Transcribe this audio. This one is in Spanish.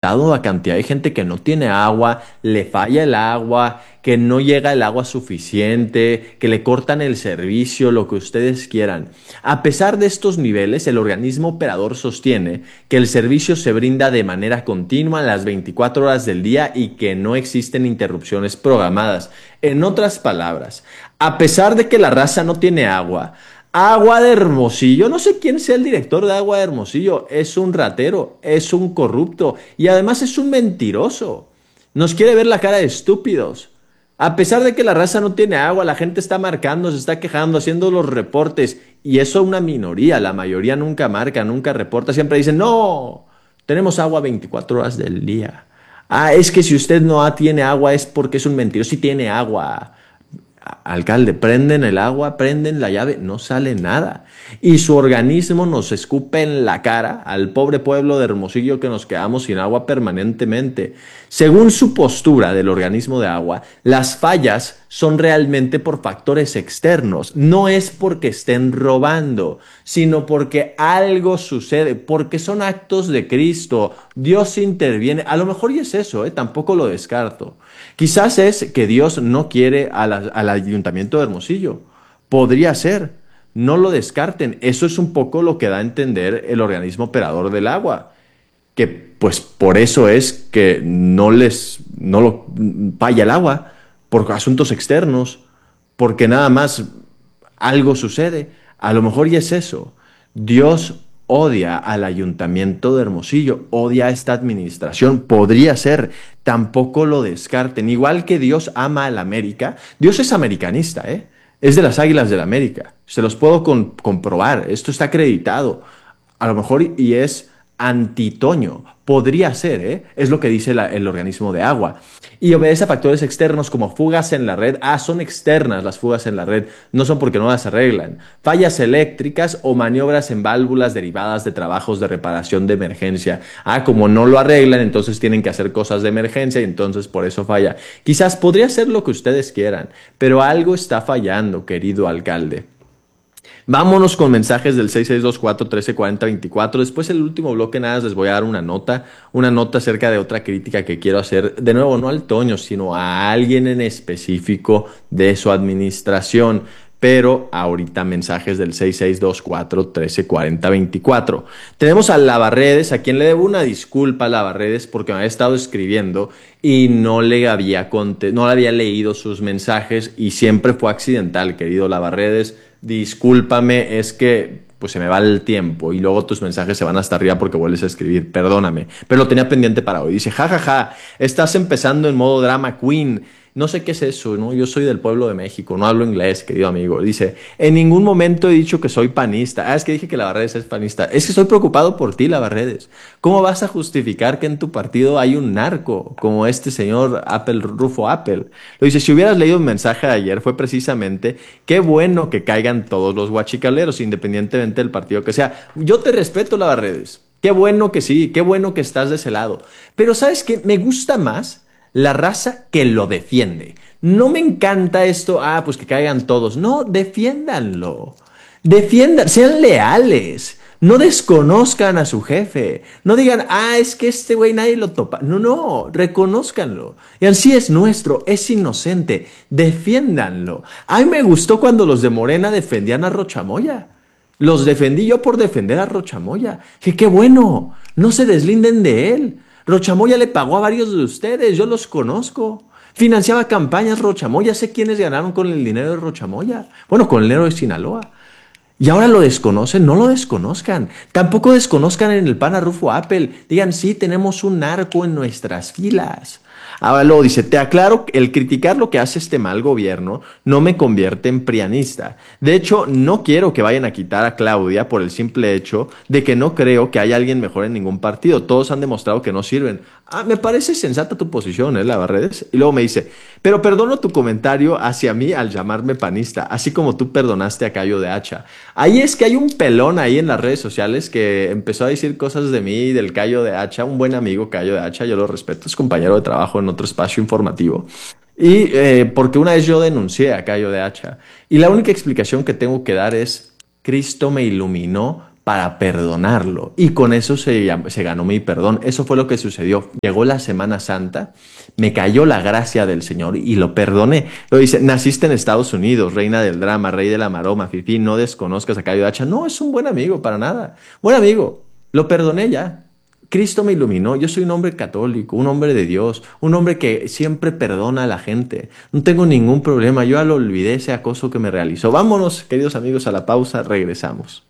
aumentado la cantidad de gente que no tiene agua, le falla el agua, que no llega el agua suficiente, que le cortan el servicio, lo que ustedes quieran. A pesar de estos niveles, el organismo operador sostiene que el servicio se brinda de manera continua las 24 horas del día y que no existen interrupciones programadas. En otras palabras, a pesar de que la raza no tiene agua, Agua de Hermosillo, no sé quién sea el director de Agua de Hermosillo, es un ratero, es un corrupto y además es un mentiroso. Nos quiere ver la cara de estúpidos. A pesar de que la raza no tiene agua, la gente está marcando, se está quejando, haciendo los reportes y eso una minoría, la mayoría nunca marca, nunca reporta, siempre dicen, no, tenemos agua 24 horas del día. Ah, es que si usted no tiene agua es porque es un mentiroso, si tiene agua. Alcalde, prenden el agua, prenden la llave, no sale nada. Y su organismo nos escupe en la cara al pobre pueblo de Hermosillo que nos quedamos sin agua permanentemente. Según su postura del organismo de agua, las fallas son realmente por factores externos. No es porque estén robando, sino porque algo sucede, porque son actos de Cristo. Dios interviene. A lo mejor y es eso, tampoco lo descarto. Quizás es que Dios no quiere al ayuntamiento de Hermosillo. Podría ser. No lo descarten. Eso es un poco lo que da a entender el organismo operador del agua. Que pues por eso es que no lo falla el agua, por asuntos externos, porque nada más algo sucede. A lo mejor y es eso. Dios odia al ayuntamiento de Hermosillo, odia a esta administración, podría ser, tampoco lo descarten. Igual que Dios ama a la América, Dios es americanista, es de las Águilas del la América, se los puedo comprobar, esto está acreditado, a lo mejor y es antitoño, podría ser, es lo que dice el organismo de agua. Y obedece a factores externos como fugas en la red. Son externas las fugas en la red, no son porque no las arreglan. Fallas eléctricas o maniobras en válvulas derivadas de trabajos de reparación de emergencia. Como no lo arreglan, entonces tienen que hacer cosas de emergencia y entonces por eso falla. Quizás podría ser lo que ustedes quieran, pero algo está fallando, querido alcalde. Vámonos con mensajes del 6624-1340-24. Después el último bloque nada más les voy a dar una nota acerca de otra crítica que quiero hacer, de nuevo, no al Toño, sino a alguien en específico de su administración. Pero ahorita mensajes del 6624-1340-24. Tenemos a Lavarredes, a quien le debo una disculpa a Lavarredes porque me había estado escribiendo y no le había leído sus mensajes y siempre fue accidental, querido Lavarredes. Discúlpame, es que pues se me va el tiempo y luego tus mensajes se van hasta arriba porque vuelves a escribir, perdóname, pero lo tenía pendiente para hoy. Dice, jajaja, estás empezando en modo drama queen. No sé qué es eso, ¿no? Yo soy del pueblo de México, no hablo inglés, querido amigo. Dice, en ningún momento he dicho que soy panista. Es que dije que Lavarredes es panista. Es que estoy preocupado por ti, Lavarredes. ¿Cómo vas a justificar que en tu partido hay un narco como este señor Rufo Apple? Lo dice, si hubieras leído un mensaje de ayer, fue precisamente, qué bueno que caigan todos los guachicaleros, independientemente del partido que sea. Yo te respeto, Lavarredes. Qué bueno que sí, qué bueno que estás de ese lado. Pero ¿sabes qué? Me gusta más la raza que lo defiende. No me encanta esto, pues que caigan todos. No, defiéndanlo. Sean leales. No desconozcan a su jefe. No digan, es que este güey nadie lo topa. No, reconózcanlo. Y así es nuestro, es inocente. Defiéndanlo. A mí me gustó cuando los de Morena defendían a Rochamoya. Los defendí yo por defender a Rochamoya. Que qué bueno, no se deslinden de él. Rochamoya le pagó a varios de ustedes, yo los conozco. Financiaba campañas Rochamoya, sé quiénes ganaron con el dinero de Rochamoya. Bueno, con el dinero de Sinaloa. Y ahora lo desconocen, no lo desconozcan. Tampoco desconozcan en el PAN a Rufo Apple. Digan, sí, tenemos un narco en nuestras filas. Ahora luego dice, te aclaro, el criticar lo que hace este mal gobierno no me convierte en prianista. De hecho, no quiero que vayan a quitar a Claudia por el simple hecho de que no creo que haya alguien mejor en ningún partido. Todos han demostrado que no sirven. Me parece sensata tu posición, Lavarredes. Y luego me dice, pero perdono tu comentario hacia mí al llamarme panista, así como tú perdonaste a Cayo de Hacha. Ahí es que hay un pelón ahí en las redes sociales que empezó a decir cosas de mí y del Cayo de Hacha, un buen amigo Cayo de Hacha, yo lo respeto, es compañero de trabajo en otro espacio informativo. Y porque una vez yo denuncié a Cayo de Hacha. Y la única explicación que tengo que dar es, Cristo me iluminó para perdonarlo. Y con eso se ganó mi perdón. Eso fue lo que sucedió. Llegó la Semana Santa, me cayó la gracia del Señor y lo perdoné. Lo dice, naciste en Estados Unidos, reina del drama, rey de la maroma, fifí, no desconozcas a Cayo Hacha. No, es un buen amigo, para nada. Buen amigo, lo perdoné ya. Cristo me iluminó, yo soy un hombre católico, un hombre de Dios, un hombre que siempre perdona a la gente. No tengo ningún problema, yo ya lo olvidé ese acoso que me realizó. Vámonos, queridos amigos, a la pausa, regresamos.